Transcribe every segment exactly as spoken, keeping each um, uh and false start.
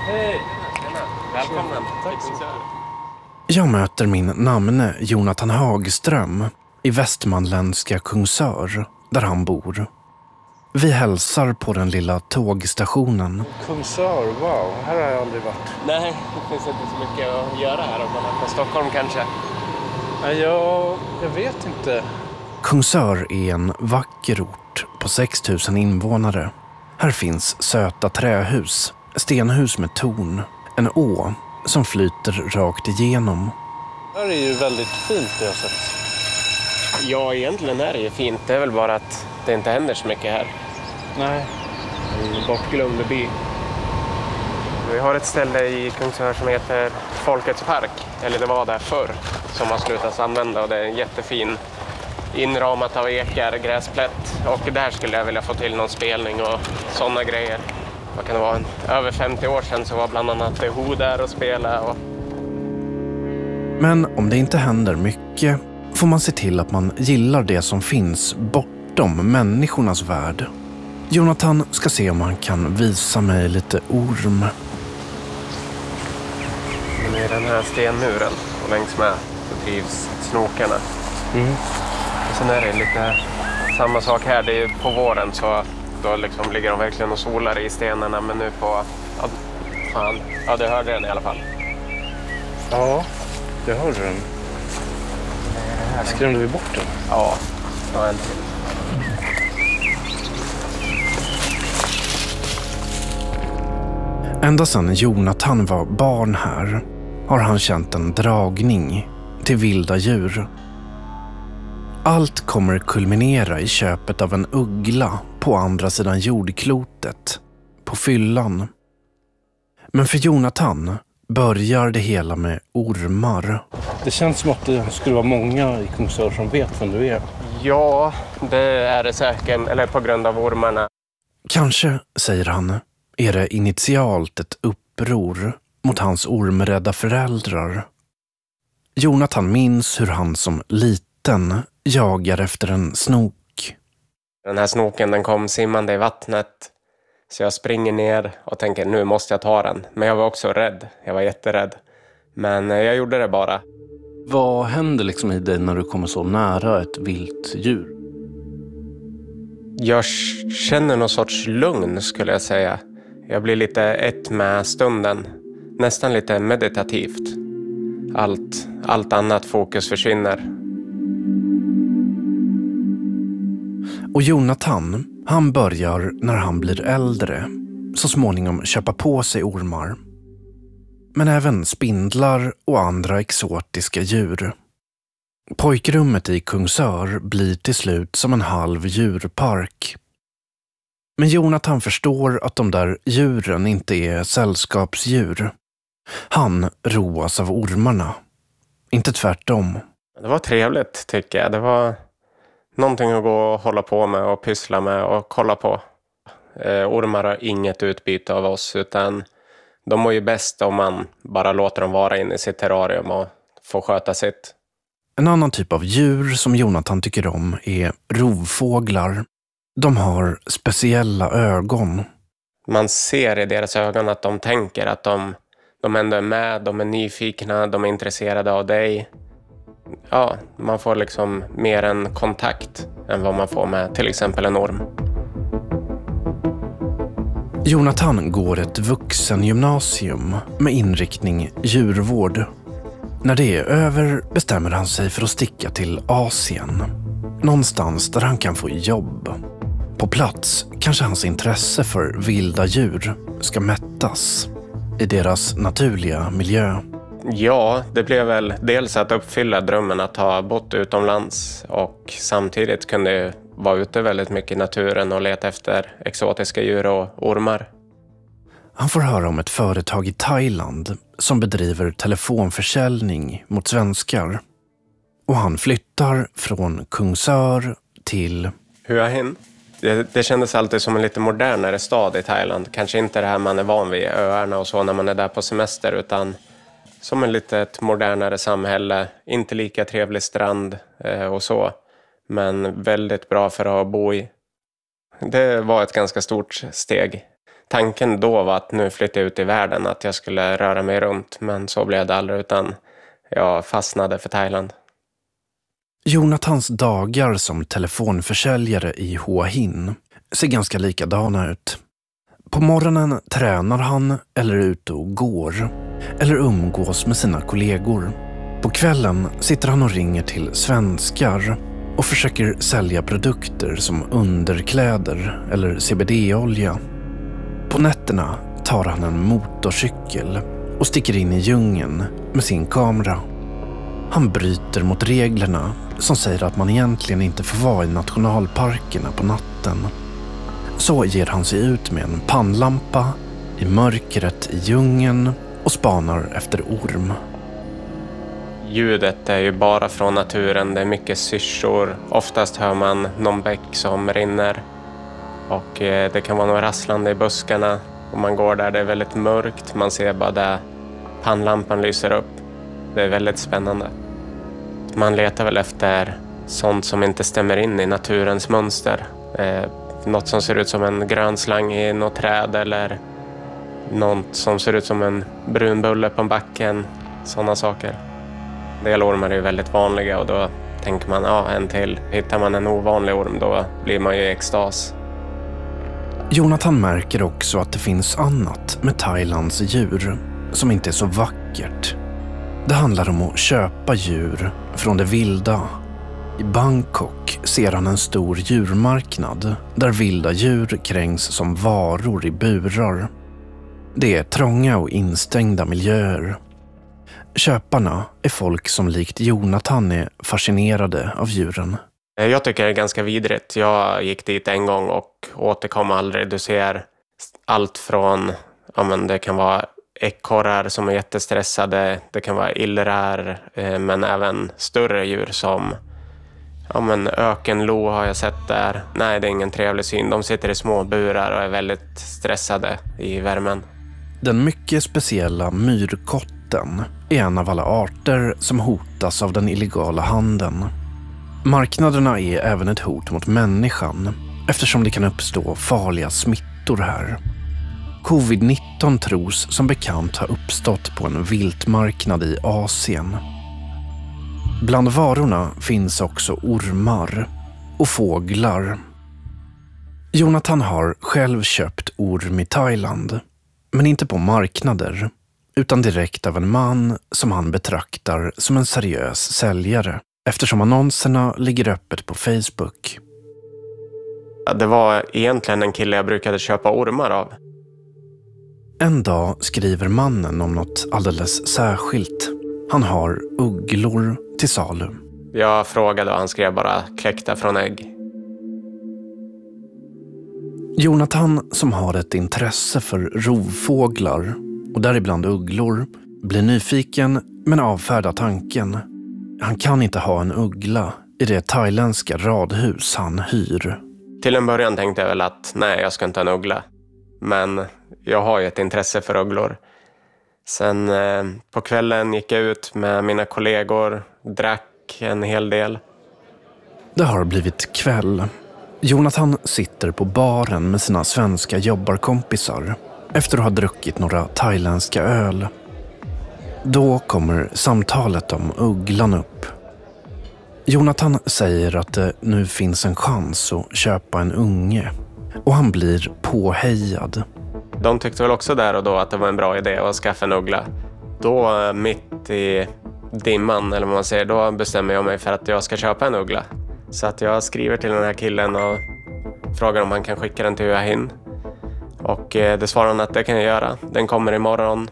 Hej! Välkommen. Tack så mycket. Jag möter min namne Jonathan Hagström i västmanländska Kungsör, där han bor. Vi hälsar på den lilla tågstationen. Kungsör, wow. Här har jag aldrig varit. Nej, det finns inte så mycket att göra här om man är från Stockholm kanske. Nej, jag, jag vet inte. Kungsör är en vacker ort på sex tusen invånare. Här finns söta trähus, stenhus med torn, en å som flyter rakt igenom. Det här är ju väldigt fint det jag har sett. Ja, egentligen är det ju fint. Det är väl bara att det inte händer så mycket här. Nej. En bortglömd by. Vi har ett ställe i Kungsör som heter Folkets park. Eller det var där förr som har slutat använda. Och det är en jättefin inramat av ekar, gräsplätt. Och där skulle jag vilja få till någon spelning och sådana grejer. Vad kan det vara? Över femtio år sedan så var bland annat The Who där och spela. Och... Men om det inte händer mycket får man se till att man gillar det som finns bortom människornas värld. Jonathan ska se om han kan visa mig lite orm. Det är den här stenmuren och längs med så drivs snokarna. Mm. Och sen är det lite samma sak här. Det är på våren så då liksom ligger de verkligen och solar i stenarna. Men nu på... Ja, fan. Ja, du hörde den i alla fall. Ja, jag hörde den. Skrämde vi bort den? Ja, ja en till. Ända sedan Jonathan var barn här har han känt en dragning till vilda djur. Allt kommer kulminera i köpet av en uggla på andra sidan jordklotet, på fyllan. Men för Jonathan börjar det hela med ormar. Det känns som att det skulle vara många i Kungsör som vet vem du är. Ja, det är det säkert, eller på grund av ormarna. Kanske, säger han, är det initialt ett uppror mot hans ormrädda föräldrar. Jonathan minns hur han som liten jagar efter en snok. Den här snoken den kom simmande i vattnet. Så jag springer ner och tänker nu måste jag ta den. Men jag var också rädd. Jag var jätterädd. Men jag gjorde det bara. Vad händer liksom i dig när du kommer så nära ett vilt djur? Jag känner någon sorts lugn skulle jag säga. Jag blir lite ett med stunden. Nästan lite meditativt. Allt, allt annat fokus försvinner. Och Jonathan, han börjar när han blir äldre. Så småningom köpa på sig ormar. Men även spindlar och andra exotiska djur. Pojkrummet i Kungsör blir till slut som en halv djurpark. Men Jonathan förstår att de där djuren inte är sällskapsdjur. Han roas av ormarna. Inte tvärtom. Det var trevligt tycker jag. Det var någonting att gå och hålla på med och pyssla med och kolla på. Eh, ormar har inget utbyte av oss utan de mår ju bäst om man bara låter dem vara inne i sitt terrarium och få sköta sitt. En annan typ av djur som Jonathan tycker om är rovfåglar. De har speciella ögon. Man ser i deras ögon att de tänker att de, de ändå är med, de är nyfikna, de är intresserade av dig. Ja, man får liksom mer en kontakt än vad man får med till exempel en orm. Jonathan går ett vuxengymnasium med inriktning djurvård. När det är över bestämmer han sig för att sticka till Asien. Någonstans där han kan få jobb. På plats kanske hans intresse för vilda djur ska mättas i deras naturliga miljö. Ja, det blev väl dels att uppfylla drömmen att ha bott utomlands och samtidigt kunde vara ute väldigt mycket i naturen och leta efter exotiska djur och ormar. Han får höra om ett företag i Thailand som bedriver telefonförsäljning mot svenskar. Och han flyttar från Kungsör till Hua Hin. Det, det kändes alltid som en lite modernare stad i Thailand. Kanske inte det här man är van vid, öarna och så när man är där på semester, utan som en litet modernare samhälle. Inte lika trevlig strand eh, och så, men väldigt bra för att bo i. Det var ett ganska stort steg. tanken då var att nu flyttar jag ut i världen, att jag skulle röra mig runt. Men så blev det aldrig, utan jag fastnade för Thailand. Jonathans dagar som telefonförsäljare i Hua Hin ser ganska likadana ut. På morgonen tränar han eller är ute och går eller umgås med sina kollegor. På kvällen sitter han och ringer till svenskar och försöker sälja produkter som underkläder eller C B D-olja. På nätterna tar han en motorcykel och sticker in i djungeln med sin kamera. Han bryter mot reglerna som säger att man egentligen inte får vara i nationalparkerna på natten. Så ger han sig ut med en pannlampa i mörkret i djungeln och spanar efter orm. Ljudet är ju bara från naturen, det är mycket syrsor. Oftast hör man någon bäck som rinner. Och det kan vara något rasslande i buskarna. Om man går där, det är väldigt mörkt. Man ser bara där pannlampan lyser upp. Det är väldigt spännande. Man letar väl efter sånt som inte stämmer in i naturens mönster. Eh, något som ser ut som en grön slang i något träd eller något som ser ut som en brun bulle på backen. Sådana saker. Delormar är ju väldigt vanliga och då tänker man, ja, en till. Hittar man en ovanlig orm, då blir man ju i extas. Jonathan märker också att det finns annat med Thailands djur som inte är så vackert. Det handlar om att köpa djur från det vilda. I Bangkok ser han en stor djurmarknad där vilda djur krängs som varor i burar. Det är trånga och instängda miljöer. Köparna är folk som likt Jonathan är fascinerade av djuren. Jag tycker det är ganska vidrigt. Jag gick dit en gång och återkom aldrig. Du ser allt från, ja men det kan vara ekorrar som är jättestressade. Det kan vara illrar, eh, men även större djur som, ja men ökenlo har jag sett där. Nej, det är ingen trevlig syn. De sitter i små burar och är väldigt stressade i värmen. Den mycket speciella myrkotten är en av alla arter som hotas av den illegala handeln. Marknaderna är även ett hot mot människan eftersom det kan uppstå farliga smittor här. covid nitton tros som bekant ha uppstått på en viltmarknad i Asien. Bland varorna finns också ormar och fåglar. Jonathan har själv köpt orm i Thailand, men inte på marknader utan direkt av en man som han betraktar som en seriös säljare eftersom annonserna ligger öppet på Facebook. Det var egentligen en kille jag brukade köpa ormar av. En dag skriver mannen om något alldeles särskilt. Han har ugglor till salu. Jag frågade och han skrev bara kläckta från ägg. Jonathan, som har ett intresse för rovfåglar och däribland ugglor, blir nyfiken men avfärdar tanken. Han kan inte ha en uggla i det thailändska radhus han hyr. Till en början tänkte jag väl att nej, jag ska inte ha en uggla. Men jag har ju ett intresse för ugglor. Sen eh, på kvällen gick jag ut med mina kollegor, drack en hel del. Det har blivit kväll. Jonathan sitter på baren med sina svenska jobbarkompisar efter att ha druckit några thailändska öl. Då kommer samtalet om ugglan upp. Jonathan säger att det nu finns en chans att köpa en unge och han blir påhejad. De tyckte väl också där och då att det var en bra idé att skaffa en uggla. Då mitt i dimman, eller vad man säger, då bestämmer jag mig för att jag ska köpa en uggla. Så att jag skriver till den här killen och frågar om han kan skicka den till Hua Hin. Och det svarar han att det kan jag göra. Den kommer imorgon.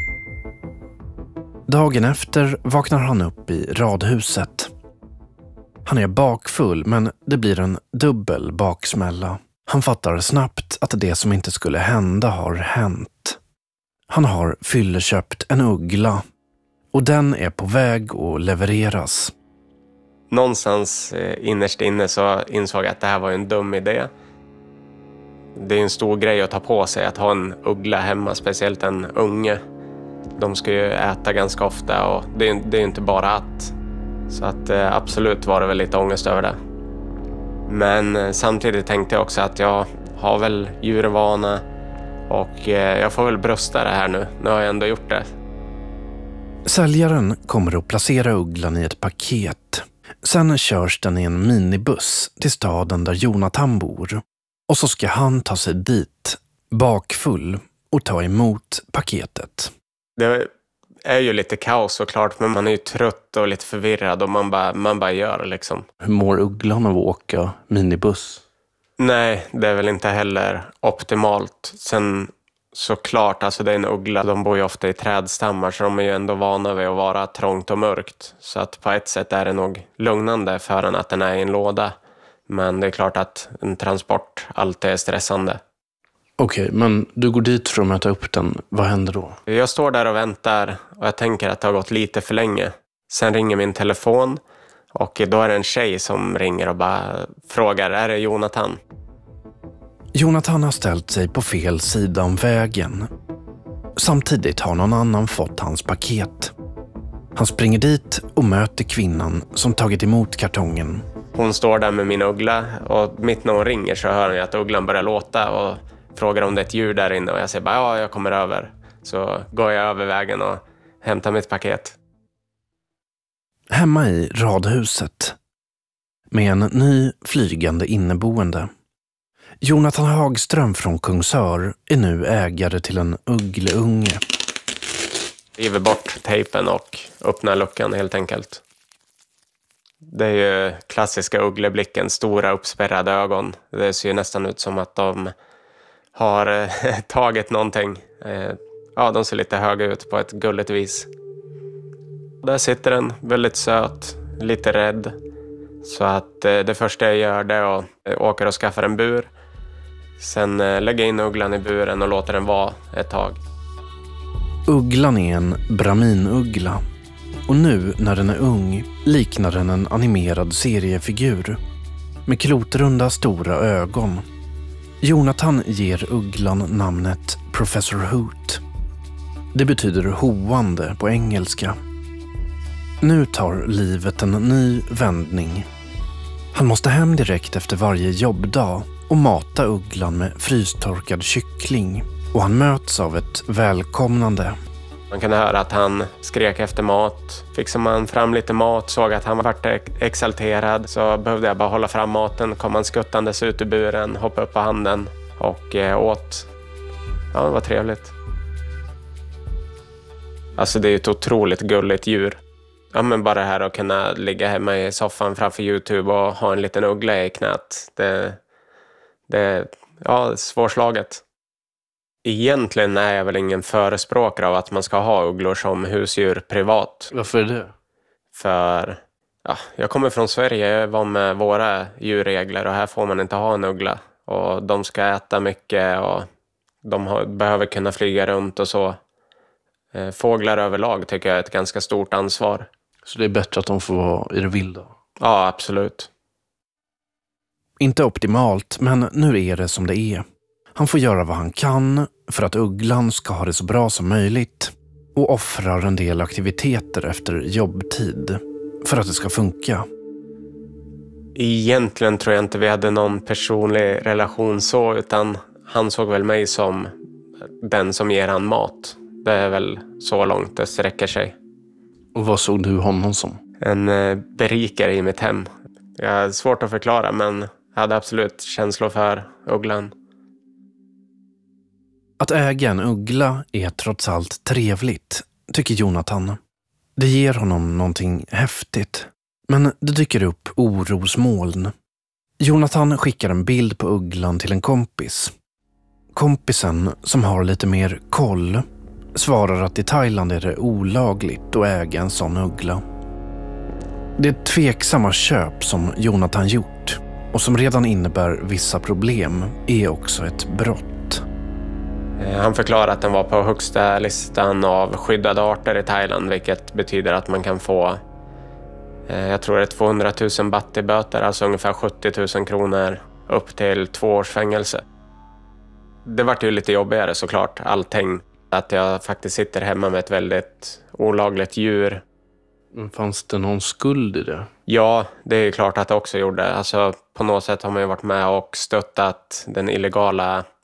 Dagen efter vaknar han upp i radhuset. Han är bakfull, men det blir en dubbel baksmälla. Han fattar snabbt att det som inte skulle hända har hänt. Han har fylleköpt en uggla och den är på väg att levereras. Någonstans innerst inne så insåg jag att det här var en dum idé. Det är en stor grej att ta på sig att ha en uggla hemma, speciellt en unge. De ska ju äta ganska ofta och det är, det är inte bara att. Så att absolut var det väl lite ångest över det. Men samtidigt tänkte jag också att jag har väl djurvana Och jag får väl brösta det här nu. Nu har jag ändå gjort det. Säljaren kommer att placera ugglan i ett paket. Sen körs den i en minibuss till staden där Jonathan bor. Och så ska han ta sig dit, bakfull, och ta emot paketet. Det är ju lite kaos såklart, men man är ju trött och lite förvirrad och man bara, man bara gör liksom. Hur mår ugglan av att åka minibuss? Nej, det är väl inte heller optimalt. Sen såklart, alltså det är en uggla. De bor ju ofta i trädstammar så de är ju ändå vana vid att vara trångt och mörkt. Så att på ett sätt är det nog lugnande för en att den är i en låda. Men det är klart att en transport alltid är stressande. Okej, okay, men du går dit för att möta upp den. Vad händer då? Jag står där och väntar och jag tänker att det har gått lite för länge. Sen ringer min telefon och då är det en tjej som ringer och bara frågar, är det Jonathan? Jonathan har ställt sig på fel sida om vägen. Samtidigt har någon annan fått hans paket. Han springer dit och möter kvinnan som tagit emot kartongen. Hon står där med min uggla och mitt när hon ringer så hör jag att ugglan börjar låta och frågar om det är ett djur där inne och jag säger bara ja, jag kommer över. Så går jag över vägen och hämtar mitt paket. Hemma i radhuset med en ny flygande inneboende. Jonathan Hagström från Kungsör är nu ägare till en uggleunge. River bort tejpen och öppnar luckan helt enkelt. Det är ju klassiska uggleblicken, stora uppspärrade ögon. Det ser ju nästan ut som att de har tagit någonting. Ja, de ser lite höga ut på ett gulligt vis. Där sitter den, väldigt söt, lite rädd. Så att det första jag gör det är att åka och skaffa en bur. Sen lägga in ugglan i buren och låta den vara ett tag. Ugglan är en brahminuggla. Och nu när den är ung liknar den en animerad seriefigur. Med klotrunda stora ögon. Jonathan ger ugglan namnet Professor Hoot. Det betyder hoande på engelska. Nu tar livet en ny vändning. Han måste hem direkt efter varje jobbdag och mata ugglan med frystorkad kyckling. Och han möts av ett välkomnande. Man kan höra att han skrek efter mat. Fixade man fram lite mat, såg att han var exalterad. Så behövde jag bara hålla fram maten. Kom han skuttandes ut ur buren, hoppa upp på handen och eh, åt. Ja, det var trevligt. Alltså det är ett otroligt gulligt djur. Ja, men bara här att kunna ligga hemma i soffan framför YouTube och ha en liten uggla i knät. Det, det ja, svårslaget. Egentligen är jag väl ingen förespråkare av att man ska ha ugglor som husdjur privat. Varför är det? För ja, jag kommer från Sverige, jag var med våra djurregler och här får man inte ha en uggla. Och de ska äta mycket och de har, behöver kunna flyga runt och så. Fåglar överlag tycker jag är ett ganska stort ansvar. Så det är bättre att de får vara i det vilda? Ja, absolut. Inte optimalt, men nu är det som det är. Han får göra vad han kan för att ugglan ska ha det så bra som möjligt och offrar en del aktiviteter efter jobbtid för att det ska funka. Egentligen tror jag inte vi hade någon personlig relation så, utan han såg väl mig som den som ger han mat. Det är väl så långt det sträcker sig. Och vad såg du honom som? En berikare i mitt hem. Jag är svårt att förklara, men jag hade absolut känslor för ugglan. Att äga en uggla är trots allt trevligt, tycker Jonathan. Det ger honom någonting häftigt. Men det dyker upp orosmoln. Jonathan skickar en bild på ugglan till en kompis. Kompisen, som har lite mer koll, svarar att i Thailand är det olagligt att äga en sån uggla. Det tveksamma köp som Jonathan gjort och som redan innebär vissa problem är också ett brott. Han förklarar att den var på högsta listan av skyddade arter i Thailand, vilket betyder att man kan få, jag tror det är tvåhundratusen baht i böter, alltså ungefär sjuttio tusen kronor, upp till två års fängelse. Det var ju lite jobbigare såklart, allting. Att jag faktiskt sitter hemma med ett väldigt olagligt djur. Men fanns det någon skuld i det? Ja, det är klart att det också gjorde. Alltså, på något sätt har man ju varit med och stöttat den illegala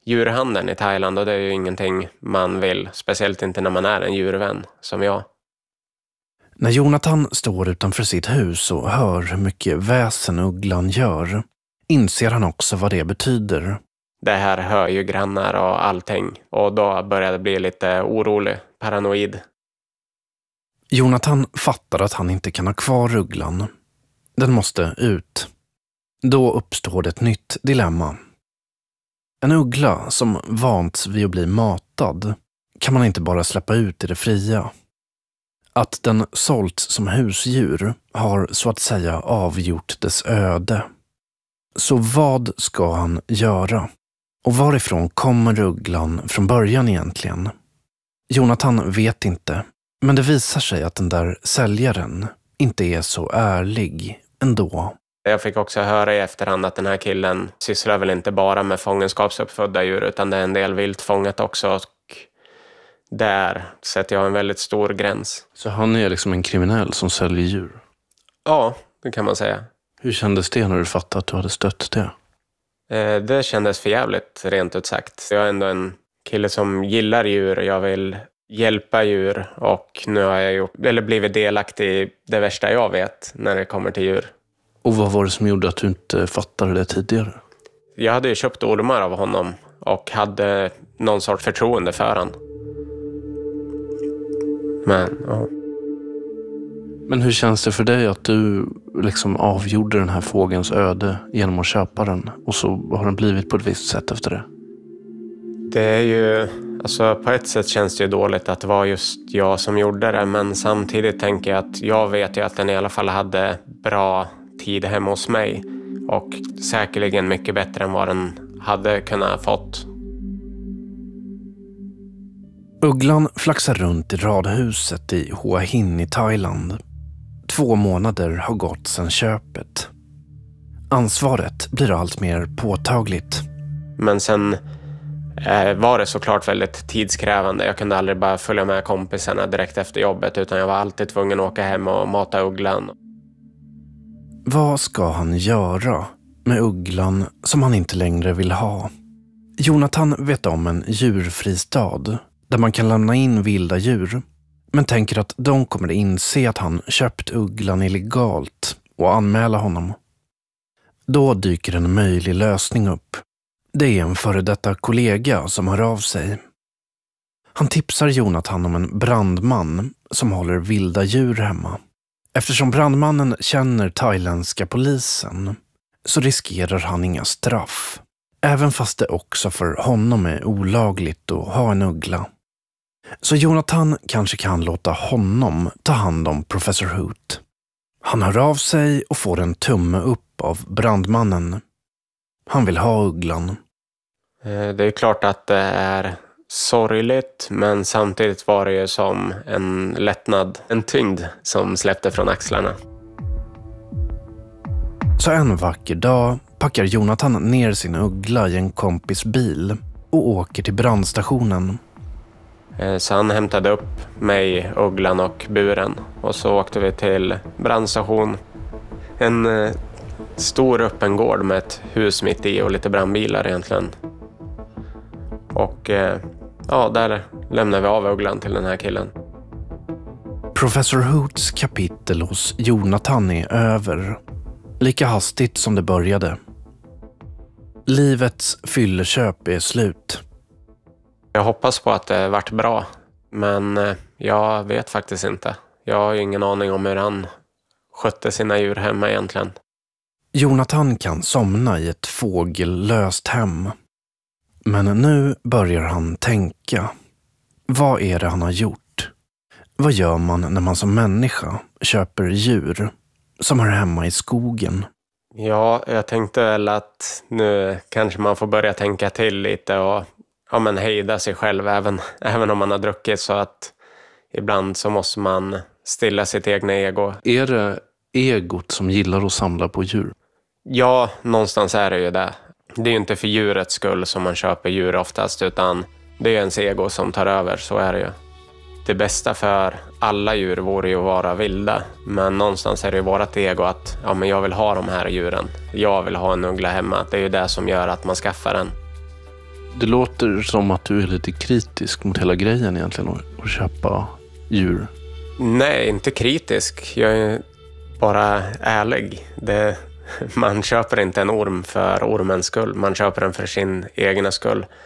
djurhandeln i Thailand och det är ju ingenting man vill, speciellt inte när man är en djurvän som jag. När Jonathan står utanför sitt hus och hör hur mycket väsen ugglan gör inser han också vad det betyder. Det här hör ju grannar och allting och då börjar det bli lite orolig, paranoid. Jonathan fattar att han inte kan ha kvar ugglan. Den måste ut. Då uppstår det ett nytt dilemma. En uggla som vants vid att bli matad kan man inte bara släppa ut i det fria. Att den sålt som husdjur har så att säga avgjort dess öde. Så vad ska han göra? Och varifrån kommer ugglan från början egentligen? Jonathan vet inte, men det visar sig att den där säljaren inte är så ärlig ändå. Jag fick också höra i efterhand att den här killen sysslar väl inte bara med fångenskapsuppfödda djur utan det är en del vilt fångat också och där sätter jag en väldigt stor gräns. Så han är liksom en kriminell som säljer djur? Ja, det kan man säga. Hur kändes det när du fattade att du hade stött det? Eh, det kändes för jävligt, rent ut sagt. Jag är ändå en kille som gillar djur. Jag vill hjälpa djur och nu har jag gjort, eller blivit delaktig i det värsta jag vet när det kommer till djur. Och vad var det som gjorde att du inte fattade det tidigare? Jag hade ju köpt ormar av honom och hade någon sorts förtroende för han. Men, ja. Men hur känns det för dig att du liksom avgjorde den här fågelns öde genom att köpa den och så har den blivit på ett visst sätt efter det? Det är ju, alltså på ett sätt känns det ju dåligt att det var just jag som gjorde det, men samtidigt tänker jag att jag vet ju att den i alla fall hade bra tid hemma hos mig och säkerligen mycket bättre än vad den hade kunnat fått. Ugglan flaxar runt i radhuset i Hua Hin i Thailand. Två månader har gått sedan köpet. Ansvaret blir allt mer påtagligt. Men sen eh, var det såklart väldigt tidskrävande. Jag kunde aldrig bara följa med kompisarna direkt efter jobbet utan jag var alltid tvungen att åka hem och mata ugglan. Vad ska han göra med ugglan som han inte längre vill ha? Jonathan vet om en djurfristad där man kan lämna in vilda djur, men tänker att de kommer inse att han köpt ugglan illegalt och anmäla honom. Då dyker en möjlig lösning upp. Det är en före detta kollega som hör av sig. Han tipsar Jonathan om en brandman som håller vilda djur hemma. Eftersom brandmannen känner thailändska polisen så riskerar han inga straff. Även fast det också för honom är olagligt att ha en uggla. Så Jonathan kanske kan låta honom ta hand om Professor Hoot. Han hör av sig och får en tumme upp av brandmannen. Han vill ha ugglan. Det är klart att det är sorgligt, men samtidigt var det ju som en lättnad, en tyngd som släppte från axlarna. Så en vacker dag packar Jonathan ner sin uggla i en kompis bil och åker till brandstationen. Så han hämtade upp mig, ugglan och buren och så åkte vi till brandstation. En eh, stor öppen gård med ett hus mitt i och lite brandbilar egentligen. Och eh, ja, där lämnade vi av ugglan till den här killen. Professor Hoots kapitel hos Jonathan är över. Lika hastigt som det började. Livets fylleköp är slut. Jag hoppas på att det varit bra, men jag vet faktiskt inte. Jag har ju ingen aning om hur han skötte sina djur hemma egentligen. Jonathan kan somna i ett fågellöst hem. Men nu börjar han tänka. Vad är det han har gjort? Vad gör man när man som människa köper djur som hör hemma i skogen? Ja, jag tänkte väl att nu kanske man får börja tänka till lite och ja, men hejda sig själv även, även om man har druckit, så att ibland så måste man stilla sitt egna ego. Är det egot som gillar att samla på djur? Ja, någonstans är det ju det. Det är ju inte för djurets skull som man köper djur oftast, utan det är ens ego som tar över, så är det ju. Det bästa för alla djur vore ju att vara vilda, men någonstans är det ju vårat ego att ja, men jag vill ha de här djuren. Jag vill ha en uggla hemma. Det är ju det som gör att man skaffar den. Det låter som att du är lite kritisk mot hela grejen egentligen att köpa djur. Nej, inte kritisk. Jag är bara ärlig. Det, man köper inte en orm för ormens skull. Man köper den för sin egna skull.